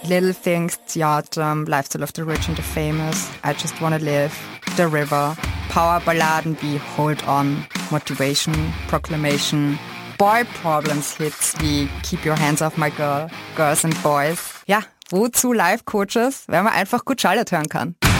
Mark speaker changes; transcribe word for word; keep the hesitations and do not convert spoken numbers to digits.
Speaker 1: Little Things, Theater, Lifestyle of the Rich and the Famous, I Just Wanna Live, The River, Powerballaden wie Hold On, Motivation, Proclamation, Boy Problems Hits wie Keep Your Hands Off My Girl, Girls and Boys. Ja, wozu Life Coaches, wenn man einfach gut Charlotte hören kann.